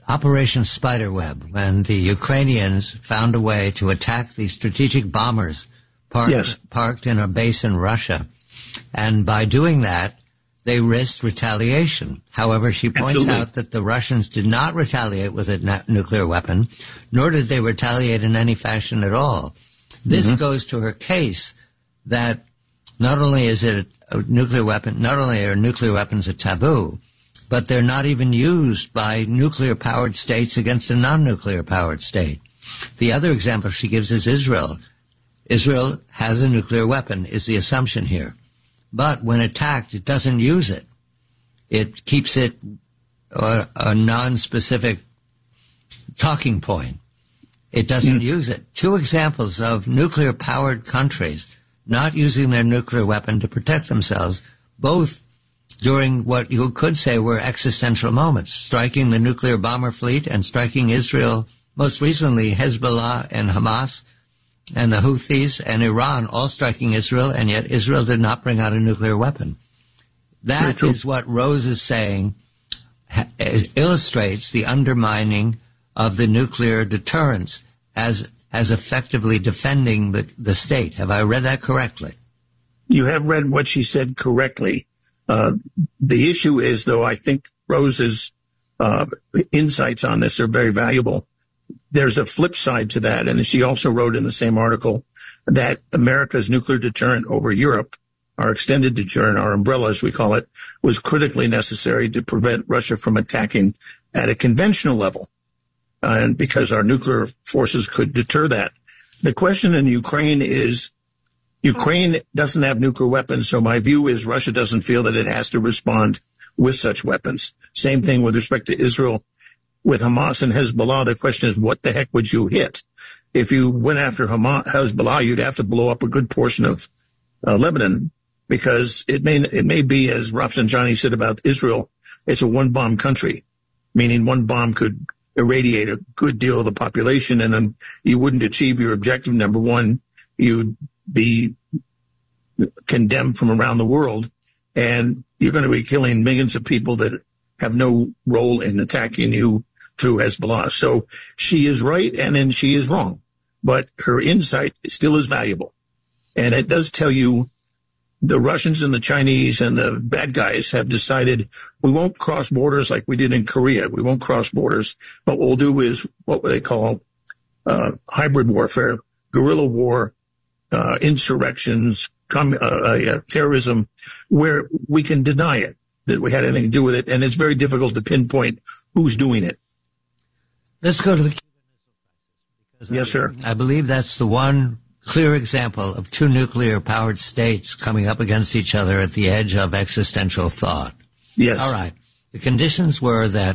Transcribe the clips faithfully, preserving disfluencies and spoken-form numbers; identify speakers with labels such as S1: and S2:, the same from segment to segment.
S1: Operation Spiderweb, when the Ukrainians found a way to attack the strategic bombers parked,
S2: yes.
S1: parked in a base in Russia. And by doing that, they risked retaliation. However, she points
S2: Absolutely.
S1: out that the Russians did not retaliate with a na- nuclear weapon, nor did they retaliate in any fashion at all. This mm-hmm. goes to her case that not only is it a nuclear weapon, not only are nuclear weapons a taboo, but they're not even used by nuclear-powered states against a non-nuclear-powered state. The other example she gives is Israel. Israel has a nuclear weapon, is the assumption here. But when attacked, it doesn't use it. It keeps it a, a non-specific talking point. It doesn't mm. use it. Two examples of nuclear-powered countries not using their nuclear weapon to protect themselves, both during what you could say were existential moments, striking the nuclear bomber fleet and striking Israel, most recently Hezbollah and Hamas and the Houthis and Iran all striking Israel, and yet Israel did not bring out a nuclear weapon. That is what Rose is saying ha- illustrates the undermining of the nuclear deterrence as as effectively defending the, the state. Have I read that correctly?
S2: You have read what she said correctly. Uh, the issue is, though, I think Rose's uh, insights on this are very valuable. There's a flip side to that, and she also wrote in the same article that America's nuclear deterrent over Europe, our extended deterrent, our umbrella, as we call it, was critically necessary to prevent Russia from attacking at a conventional level, uh, and because our nuclear forces could deter that. The question in Ukraine is, Ukraine doesn't have nuclear weapons, so my view is Russia doesn't feel that it has to respond with such weapons. Same thing with respect to Israel. With Hamas and Hezbollah, the question is, what the heck would you hit? If you went after Hamas, Hezbollah, you'd have to blow up a good portion of uh, Lebanon, because it may it may be, as Rafsanjani said about Israel, it's a one-bomb country, meaning one bomb could irradiate a good deal of the population, and then you wouldn't achieve your objective. Number one, you'd be condemned from around the world, and you're going to be killing millions of people that have no role in attacking you through Hezbollah. So she is right, and then she is wrong. But her insight still is valuable. And it does tell you the Russians and the Chinese and the bad guys have decided we won't cross borders like we did in Korea. We won't cross borders. But what we'll do is what they call uh, hybrid warfare, guerrilla war, uh, insurrections, com- uh, uh, terrorism, where we can deny it, that we had anything to do with it. And it's very difficult to pinpoint who's doing it.
S1: Let's go to the Cuban Missile Crisis.
S2: Yes,
S1: I,
S2: sir.
S1: I believe that's the one clear example of two nuclear-powered states coming up against each other at the edge of existential thought.
S2: Yes.
S1: All right. The conditions were that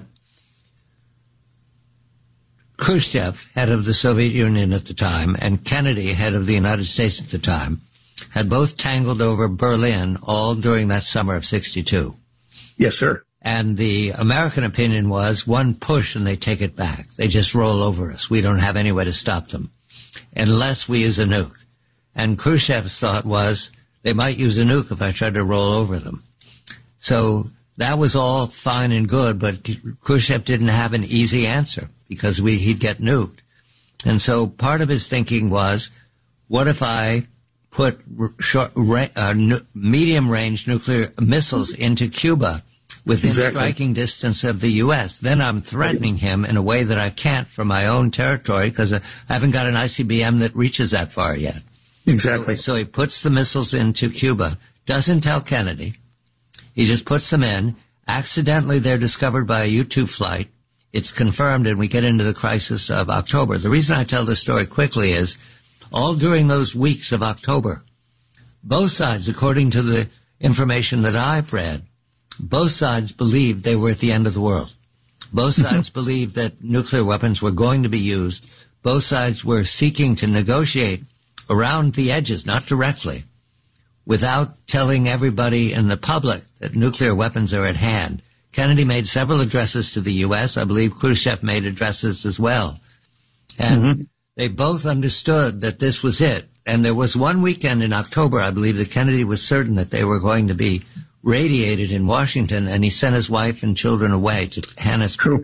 S1: Khrushchev, head of the Soviet Union at the time, and Kennedy, head of the United States at the time, had both tangled over Berlin all during that summer of sixty-two.
S2: Yes, sir.
S1: And the American opinion was one push and they take it back. They just roll over us. We don't have any way to stop them unless we use a nuke. And Khrushchev's thought was they might use a nuke if I tried to roll over them. So that was all fine and good, but Khrushchev didn't have an easy answer because we, he'd get nuked. And so part of his thinking was, what if I put short, uh, medium-range nuclear missiles into Cuba within
S2: exactly.
S1: striking distance of the U S? Then I'm threatening him in a way that I can't from my own territory because I haven't got an I C B M that reaches that far yet.
S2: Exactly.
S1: So, so he puts the missiles into Cuba, doesn't tell Kennedy. He just puts them in. Accidentally, they're discovered by a U two flight. It's confirmed, and we get into the crisis of October. The reason I tell this story quickly is all during those weeks of October, both sides, according to the information that I've read, both sides believed they were at the end of the world. Both sides believed that nuclear weapons were going to be used. Both sides were seeking to negotiate around the edges, not directly, without telling everybody in the public that nuclear weapons are at hand. Kennedy made several addresses to the U S. I believe Khrushchev made addresses as well. And mm-hmm. they both understood that this was it. And there was one weekend in October, I believe, that Kennedy was certain that they were going to be radiated in Washington, and he sent his wife and children away to Hannes.
S2: True.